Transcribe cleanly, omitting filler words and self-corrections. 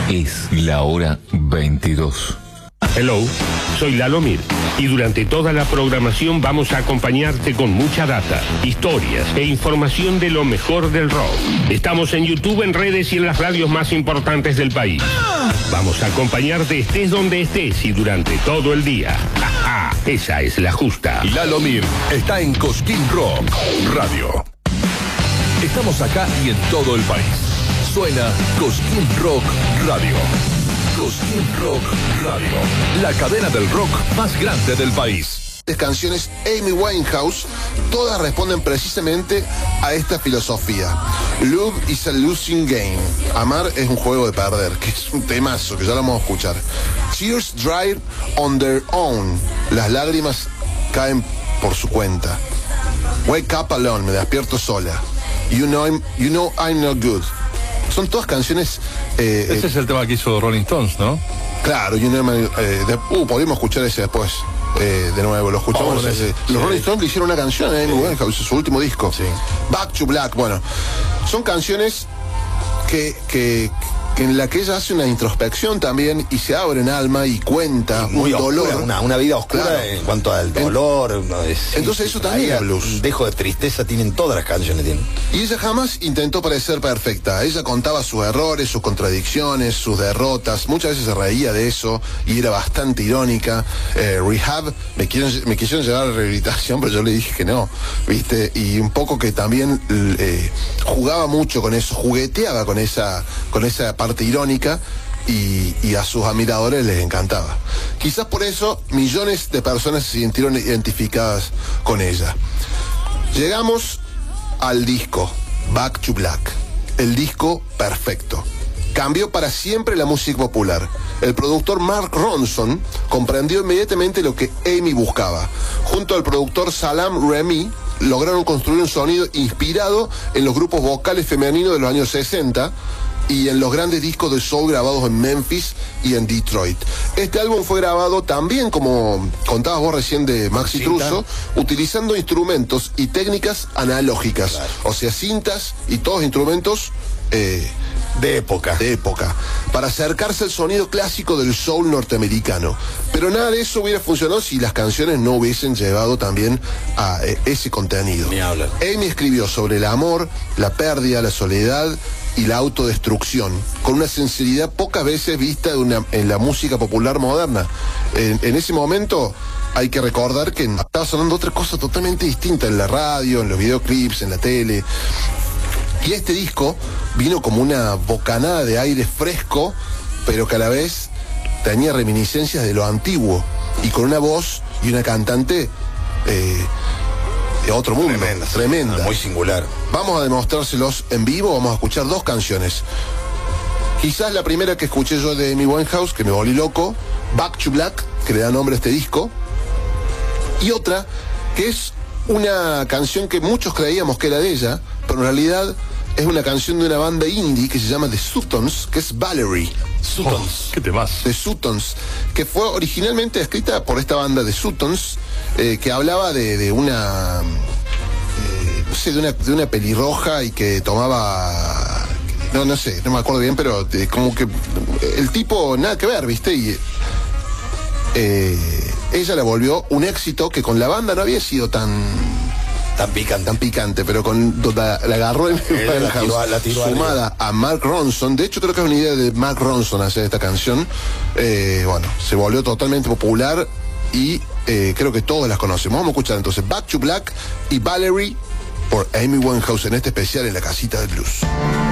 Es la hora 22. Hello, soy Lalo Mir y durante toda la programación vamos a acompañarte con mucha data, historias e información de lo mejor del rock. Estamos en YouTube, en redes y en las radios más importantes del país. Vamos a acompañarte estés donde estés y durante todo el día. Esa es la justa. Lalo Mir está en Cosquín Rock Radio. Estamos acá y en todo el país. Suena Cosquín Rock Radio. Cosquín Rock Radio, la cadena del rock más grande del país. Las canciones Amy Winehouse, todas responden precisamente a esta filosofía. Love is a losing game. Amar es un juego de perder, que es un temazo, que ya lo vamos a escuchar. Tears dry on their own. Las lágrimas caen por su cuenta. Wake up alone, me despierto sola. You know I'm not good. Son todas canciones... Ese es el tema que hizo Rolling Stones, ¿no? Claro, podríamos escuchar ese después. De nuevo, lo escuchamos. Los Rolling Stones le hicieron una canción a Amy Winehouse, su último disco. Sí. Back to Black. Bueno, son canciones que en la que ella hace una introspección también y se abre en alma y cuenta muy un oscura, dolor. una vida oscura, claro, en cuanto al dolor. Entonces eso también es blues. Dejo de tristeza tienen todas las canciones. Y ella jamás intentó parecer perfecta. Ella contaba sus errores, sus contradicciones, sus derrotas. Muchas veces se reía de eso y era bastante irónica. Rehab, me quisieron llevar a la rehabilitación, pero yo le dije que no, ¿viste? Y un poco que también jugaba mucho con eso, jugueteaba con esa parte irónica y a sus admiradores les encantaba. Quizás por eso millones de personas se sintieron identificadas con ella. Llegamos al disco Back to Black, el disco perfecto. Cambió para siempre la música popular. El productor Mark Ronson comprendió inmediatamente lo que Amy buscaba. Junto al productor Salaam Remi lograron construir un sonido inspirado en los grupos vocales femeninos de los años 60 y en los grandes discos de soul grabados en Memphis y en Detroit. Este álbum fue grabado también, como contabas vos recién de Maxi Truso, utilizando instrumentos y técnicas analógicas. Claro. O sea, cintas y todos instrumentos de época, para acercarse al sonido clásico del soul norteamericano. Pero nada de eso hubiera funcionado si las canciones no hubiesen llevado también a ese contenido. Ni hablar. Amy escribió sobre el amor, la pérdida, la soledad y la autodestrucción, con una sinceridad pocas veces vista en la música popular moderna. En ese momento hay que recordar que estaba sonando otra cosa totalmente distinta en la radio, en los videoclips, en la tele. Y este disco vino como una bocanada de aire fresco, pero que a la vez tenía reminiscencias de lo antiguo, y con una voz y una cantante de otro mundo. Tremenda. Muy singular. Vamos a demostrárselos en vivo. Vamos a escuchar dos canciones. Quizás la primera que escuché yo de Amy Winehouse, que me volví loco, Back to Black, que le da nombre a este disco. Y otra, que es una canción que muchos creíamos que era de ella, pero en realidad es una canción de una banda indie que se llama The Sutons, que es Valerie. Sutons. ¿Qué te vas? The Sutons, que fue originalmente escrita por esta banda de Sutons, que hablaba de una no sé, de una pelirroja y que tomaba, no sé, no me acuerdo bien, pero como que el tipo nada que ver, ¿viste? Y ella la volvió un éxito que con la banda no había sido tan picante, pero la agarró en la tiró sumada a Mark Ronson. De hecho, creo que es una idea de Mark Ronson hacer esta canción. Bueno, se volvió totalmente popular y creo que todos las conocemos. Vamos a escuchar entonces Back to Black y Valerie por Amy Winehouse en este especial en la casita del blues.